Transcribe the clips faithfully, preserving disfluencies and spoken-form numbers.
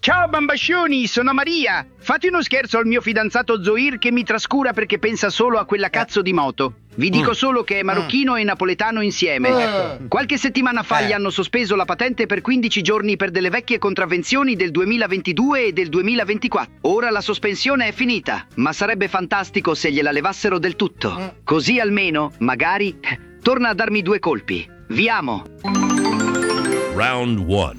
Ciao bambascioni, sono Maria. Fate uno scherzo al mio fidanzato Zoir che mi trascura perché pensa solo a quella cazzo di moto. Vi dico Mm. solo che è marocchino mm. e napoletano insieme. Mm. Qualche settimana fa Eh. gli hanno sospeso la patente per quindici giorni per delle vecchie contravvenzioni del duemilaventidue e del duemilaventiquattro. Ora la sospensione è finita, ma sarebbe fantastico se gliela levassero del tutto. Mm. Così almeno, magari, torna a darmi due colpi. Vi amo. Round one.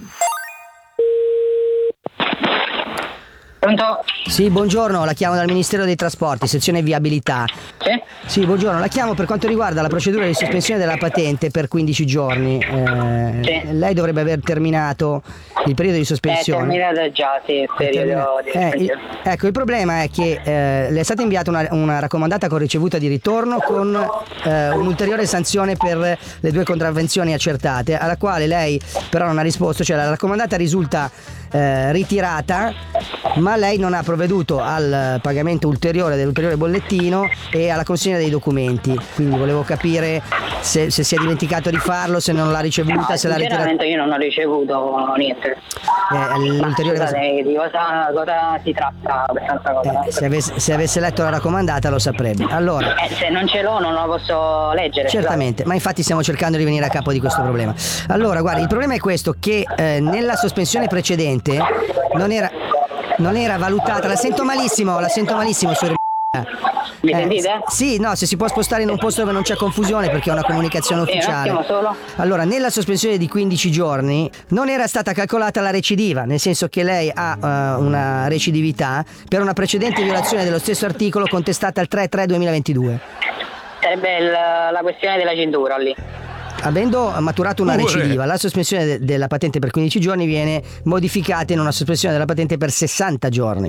Pronto? Sì, buongiorno, la chiamo dal Ministero dei Trasporti, sezione viabilità. Sì? Sì, buongiorno, la chiamo per quanto riguarda la procedura di sospensione della patente per quindici giorni. Eh, Sì. Lei dovrebbe aver terminato il periodo di È sospensione. terminata già, sì, il periodo di Eh, il- sospensione. ecco, il problema è che eh, le è stata inviata una, una raccomandata con ricevuta di ritorno con eh, un'ulteriore sanzione per le due contravvenzioni accertate, alla quale lei però non ha risposto, cioè la raccomandata risulta eh, ritirata, ma lei non ha provveduto al pagamento ulteriore dell'ulteriore bollettino e alla consegna dei documenti. Quindi volevo capire se, se si è dimenticato di farlo, se non l'ha ricevuta, No, se l'ha ritirata. sinceramente io non ho ricevuto niente. Eh, Ma l'ulteriore scusate, di cosa, cosa si tratta questa cosa? Eh, se, avesse, se avesse letto la raccomandata lo saprebbe. Allora, Eh, se non ce l'ho non la posso leggere. certamente, ma infatti stiamo cercando di venire a capo di questo problema. Allora, guardi, il problema è questo, che eh, nella sospensione precedente non era, non era valutata, la sento malissimo, la sento malissimo, signor. Mi sentite? Sì, no, se si può spostare in un posto dove non c'è confusione perché è una comunicazione Sì, un ufficiale. attimo solo. Allora, nella sospensione di quindici giorni non era stata calcolata la recidiva, nel senso che lei ha eh, una recidività per una precedente violazione dello stesso articolo contestata il tre tre duemilaventidue. Sarebbe il- la questione della cintura lì. Avendo maturato una Ure. recidiva, la sospensione de- della patente per quindici giorni viene modificata in una sospensione della patente per sessanta giorni.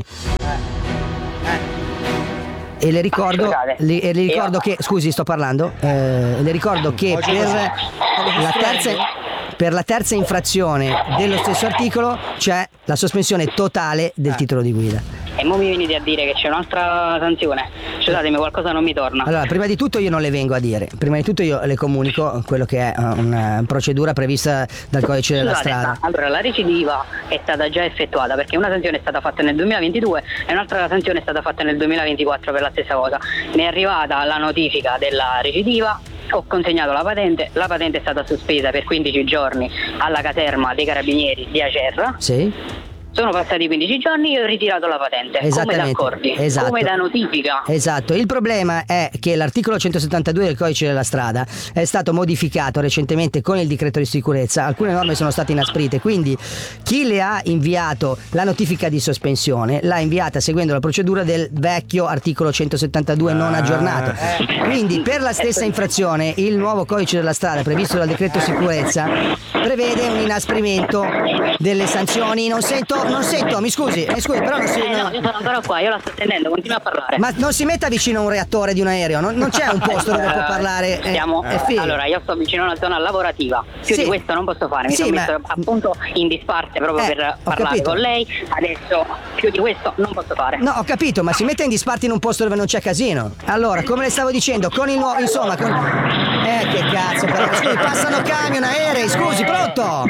E le ricordo, Scusate, le, e le ricordo io- che, scusi, sto parlando, eh, le ricordo che per la terza, per la terza infrazione dello stesso articolo c'è la sospensione totale del titolo di guida. E mo mi venite a dire che c'è un'altra sanzione. Scusatemi, qualcosa non mi torna. Allora, prima di tutto io non le vengo a dire, prima di tutto io le comunico quello che è uh, una procedura prevista dal codice della Scusate, strada. ma allora la recidiva è stata già effettuata perché una sanzione è stata fatta nel duemilaventidue e un'altra sanzione è stata fatta nel duemilaventiquattro per la stessa cosa. Mi è arrivata la notifica della recidiva, ho consegnato la patente, la patente è stata sospesa per quindici giorni alla caserma dei carabinieri di Acerra. Sì? Sono passati quindici giorni e ho ritirato la patente, come da Esattamente, accordi, esatto. come da notifica. Esatto, il problema è che l'articolo centosettantadue del codice della strada è stato modificato recentemente con il decreto di sicurezza, alcune norme sono state inasprite, quindi chi le ha inviato la notifica di sospensione l'ha inviata seguendo la procedura del vecchio articolo centosettantadue non aggiornato. Quindi per la stessa infrazione il nuovo codice della strada previsto dal decreto sicurezza prevede un inasprimento delle sanzioni. Non sento, non sento, mi scusi, mi scusi, però non si. Eh no, no. io sono ancora qua, io la sto attendendo, continua a parlare. Ma non si metta vicino a un reattore di un aereo, non, non c'è un posto dove può parlare. eh, Siamo, è figo. allora, io sto vicino a una zona lavorativa. Più Sì. di questo non posso fare. Mi Sì, sono ma- messo appunto in disparte proprio Eh, per ho parlare capito. con lei. Adesso più di questo non posso fare. No, ho capito, ma si mette in disparte in un posto dove non c'è casino. Allora, come le stavo dicendo, con il nuovo, insomma, con. Eh, che cazzo, però. Scusi, passano camion, aerei, scusi, pronto?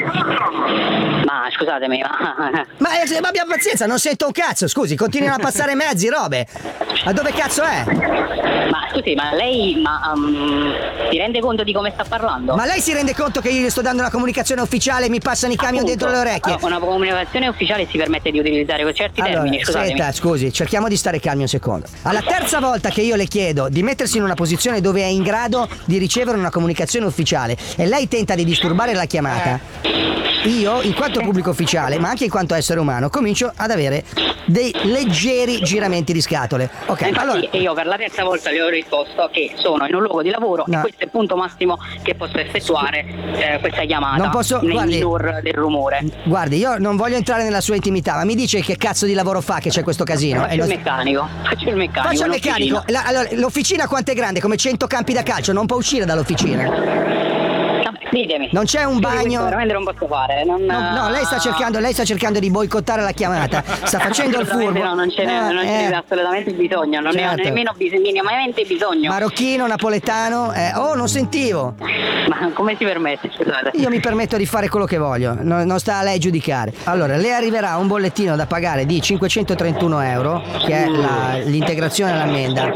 Ma scusatemi, ma Ma, eh, ma abbia pazienza, non sento un cazzo, scusi, continuano a passare mezzi, robe. Ma dove cazzo è? Ma scusi, ma lei ma, um, si rende conto di come sta parlando? Ma lei si rende conto che io gli sto dando una comunicazione ufficiale e mi passano i camion Appunto, dentro le orecchie? Una comunicazione ufficiale si permette di utilizzare certi termini, scusatemi. Aspetta, scusi, cerchiamo di stare calmi un secondo. Alla terza volta che io le chiedo di mettersi in una posizione dove è in grado di ricevere una comunicazione ufficiale e lei tenta di disturbare la chiamata, io, in quanto pubblico ufficiale, ma anche in quanto essere umano, comincio ad avere dei leggeri giramenti di scatole. Ok, Infatti allora. io per la terza volta le ho risposto che sono in un luogo di lavoro No. e questo è il punto massimo che posso effettuare eh, questa chiamata. Non posso- nei guardi- minor del rumore. Guardi, io non voglio entrare nella sua intimità, ma mi dice che cazzo di lavoro fa che c'è questo casino? Faccio E il non- meccanico, faccio il meccanico. Faccia il in meccanico. officina. La- allora, l'officina quanto è grande? Come cento campi da calcio, non può uscire dall'officina. Vabbè, Ditemi. Non c'è un Sì, bagno. questo veramente non posso fare. Non, No, no, lei sta cercando, lei sta cercando di boicottare la chiamata. Sta facendo il Assolutamente furbo. No, non ce n'è, Eh, non ce n'è eh. assolutamente bisogno. Non ne ho Certo. nemmeno bis- minimamente bisogno. Marocchino, napoletano. Eh, oh, non sentivo. Ma come si permette? Scusate. Io mi permetto di fare quello che voglio, no- non sta a lei giudicare. Allora, le arriverà un bollettino da pagare di cinquecentotrentuno euro, che è la- l'integrazione all'ammenda.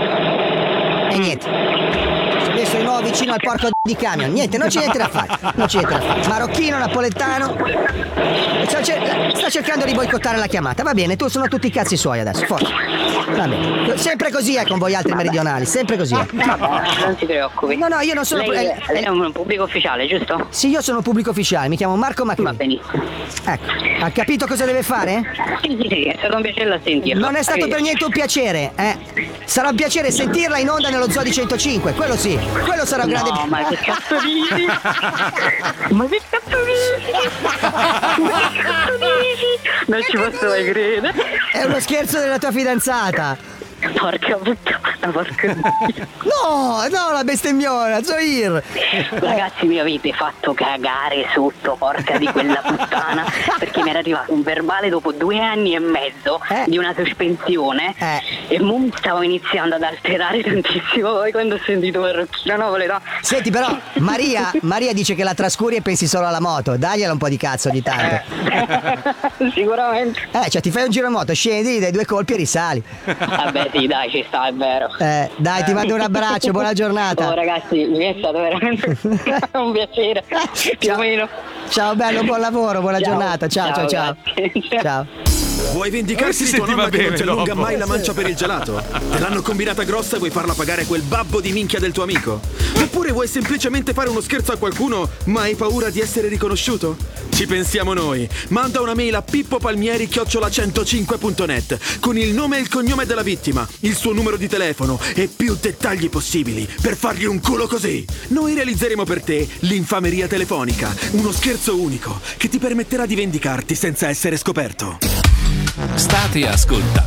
E niente. Si è messo di nuovo vicino al porco di camion. Niente, non c'è niente da fare. Non c'è niente da fare. Marocchino, napoletano. Sta, cer- sta cercando di boicottare la chiamata. Va bene, tu sono tutti i cazzi suoi adesso, forza. Va bene. Sempre così è con voi altri meridionali, sempre così è. Vabbè, non si preoccupi. No, no, io non sono. Lei eh, è eh, un pubblico ufficiale, giusto? Sì, io sono un pubblico ufficiale, mi chiamo Marco Macri. Va benissimo. Ecco, ha capito cosa deve fare? Sì, sì, sì, è stato un piacere a sentirlo. Non è stato per niente un piacere, eh. Sarà un piacere sentirla in onda nello Zoo di centocinque, quello sì, quello sarà un grande. No, ma che cazzo dici? Ma che cazzo dici? Ma che cazzo dici? Non ci posso mai credere. È uno scherzo della tua fidanzata. Porca puttana, porca No, no, la bestemmiona, Zoir. Ragazzi, mi avete fatto cagare sotto, porca di quella puttana, perché mi era arrivato un verbale dopo due anni e mezzo Eh. di una sospensione Eh. e mo mi stavo iniziando ad alterare tantissimo. Poi quando ho sentito Marocchino napoletano. Senti però, Maria, Maria dice che la trascuri e pensi solo alla moto, dagliela un po' di cazzo ogni tanto. Sicuramente. Eh, cioè ti fai un giro in moto, scendi, dai due colpi e risali. Vabbè, sì, dai, ci sta, è vero. Eh, dai, ti mando un abbraccio, buona giornata. Oh, ragazzi, mi è stato veramente un piacere. Più o meno. Ciao bello, buon lavoro, buona Ciao. giornata. Ciao, ciao, ciao. grazie. Ciao. Vuoi vendicarsi Si di tua sentiva nonna che non bene ti allunga dopo. mai la mancia per il gelato? Te l'hanno combinata grossa e vuoi farla pagare quel babbo di minchia del tuo amico? Oppure vuoi semplicemente fare uno scherzo a qualcuno ma hai paura di essere riconosciuto? Ci pensiamo noi. Manda una mail a pippopalmieri chiocciola centocinque punto net con il nome e il cognome della vittima, il suo numero di telefono e più dettagli possibili per fargli un culo così. Noi realizzeremo per te l'infameria telefonica, uno scherzo unico che ti permetterà di vendicarti senza essere scoperto. State ascoltando